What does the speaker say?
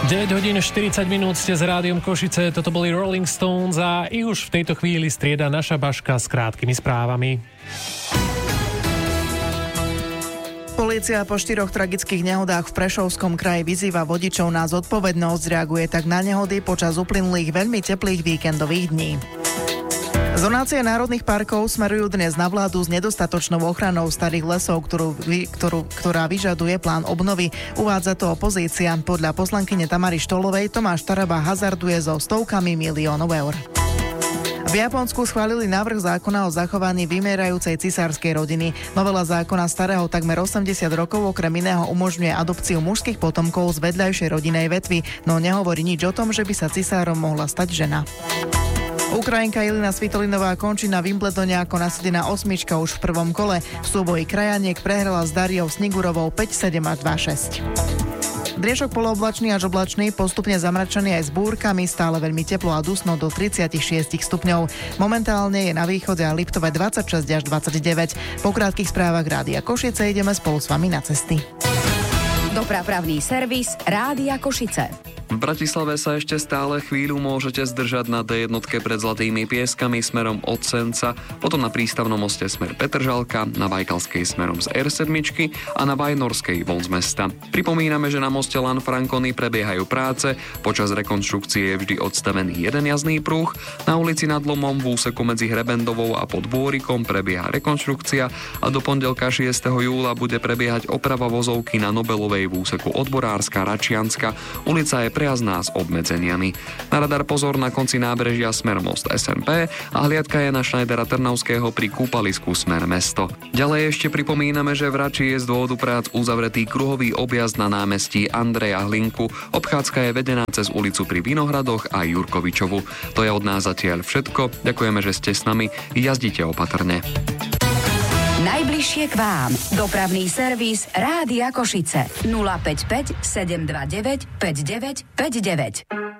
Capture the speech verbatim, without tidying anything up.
deväť hodín štyridsať minút ste s Rádiom Košice, toto boli Rolling Stones a i už v tejto chvíli strieda naša Baška s krátkými správami. Polícia po štyroch tragických nehodách v Prešovskom kraji vyzýva vodičov na zodpovednosť, reaguje tak na nehody počas uplynulých veľmi teplých víkendových dní. Zonácie národných parkov smerujú dnes na vládu s nedostatočnou ochranou starých lesov, ktorú, ktorú, ktorá vyžaduje plán obnovy. Uvádza to opozícia. Podľa poslankyne Tamary Štolovej Tomáš Taraba hazarduje so stovkami miliónov eur. V Japonsku schválili návrh zákona o zachovaní vymierajúcej cisárskej rodiny. Novela zákona starého takmer osemdesiat rokov okrem iného umožňuje adopciu mužských potomkov z vedľajšej rodinej vetvy, no nehovorí nič o tom, že by sa cisárom mohla stať žena. Ukrajinka Jelena Svitolinová končí na Wimbledone ako nasadená osmička už v prvom kole. V súboji krajaniek prehrala s Dariou Snigurovou päť sedem a dva šesť. Driešok polooblačný až oblačný, postupne zamračený aj s búrkami, stále veľmi teplo a dusno do tridsaťšesť stupňov. Momentálne je na východe a Liptove dvadsaťšesť až dvadsaťdeväť. Po krátkych správach Rádia Košice ideme spolu s vami na cesty. Dopravný servis Rádia Košice. V Bratislave sa ešte stále chvíľu môžete zdržať na dé jednotke pred Zlatými Pieskami smerom od Senca, potom na prístavnom moste smer Petržalka, na Bajkalskej smerom z er sedem a na Vajnorskej von z mesta. Pripomíname, že na moste Lanfranconi prebiehajú práce, počas rekonštrukcie je vždy odstavený jeden jazdný pruh, na ulici Nad Lomom v úseku medzi Hrebendovou a pod Bôrikom prebieha rekonštrukcia a do pondelka šiesteho júla bude prebiehať oprava vozovky na Nobelovej v úseku Odborárska Račianska. Ulica je prejazdná s obmedzeniami. Na radar pozor na konci nábrežia smer most es en pé a hliadka je na Schneidera Trnavského pri kúpalisku smer mesto. Ďalej ešte pripomíname, že v Rači je z dôvodu prác uzavretý kruhový objazd na námestí Andreja Hlinku. Obchádzka je vedená cez ulicu pri Vinohradoch a Jurkovičovu. To je od nás zatiaľ všetko. Ďakujeme, že ste s nami. Jazdite opatrne. Najbližšie k vám. Dopravný servis Rádia Košice. nula päť päť sedem dva deväť päť deväť päť deväť.